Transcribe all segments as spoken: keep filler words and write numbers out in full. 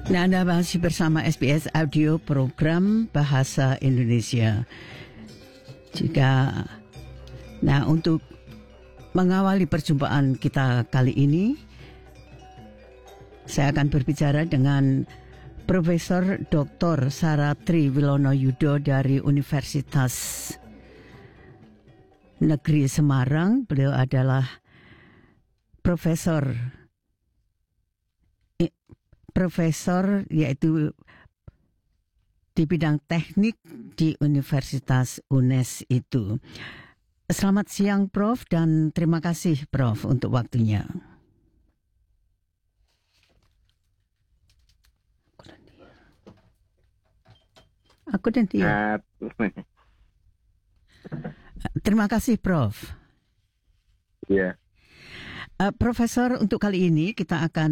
Nah, Anda masih bersama S B S Audio Program Bahasa Indonesia. Jika, nah untuk mengawali perjumpaan kita kali ini, saya akan berbicara dengan Profesor Doktor Sara Triwilono Yudo dari Universitas Negeri Semarang. Beliau adalah Profesor Profesor yaitu di bidang teknik di Universitas U N E S itu. Selamat siang Prof dan terima kasih Prof untuk waktunya. Aku dan dia. Terima kasih Prof. Ya. Yeah. Uh, Profesor, untuk kali ini kita akan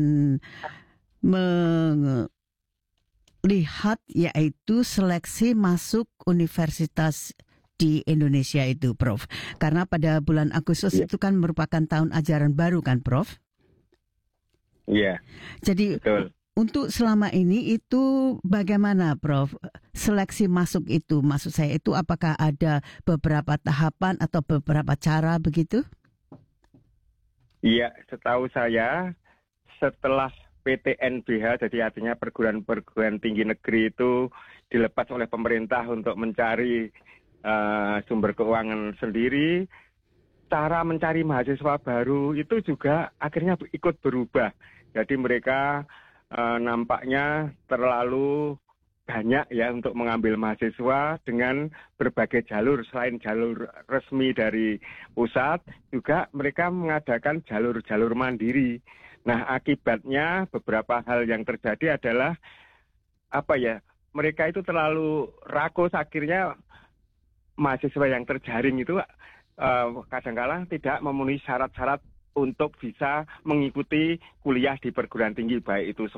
melihat yaitu seleksi masuk universitas di Indonesia itu, Prof. Karena pada bulan Agustus ya. Itu kan merupakan tahun ajaran baru kan, Prof? Iya. Jadi betul. Untuk selama ini itu bagaimana, Prof? Seleksi masuk itu, maksud saya itu apakah ada beberapa tahapan atau beberapa cara begitu? Iya, setahu saya setelah P T N B H, jadi artinya perguruan-perguruan tinggi negeri itu dilepas oleh pemerintah untuk mencari uh, sumber keuangan sendiri. Cara mencari mahasiswa baru itu juga akhirnya ikut berubah. Jadi mereka uh, nampaknya terlalu banyak ya untuk mengambil mahasiswa dengan berbagai jalur. Selain jalur resmi dari pusat, juga mereka mengadakan jalur-jalur mandiri. Nah, akibatnya beberapa hal yang terjadi adalah apa ya? Mereka itu terlalu rakus, akhirnya mahasiswa yang terjaring itu uh, kadang-kala tidak memenuhi syarat-syarat untuk bisa mengikuti kuliah di perguruan tinggi, baik itu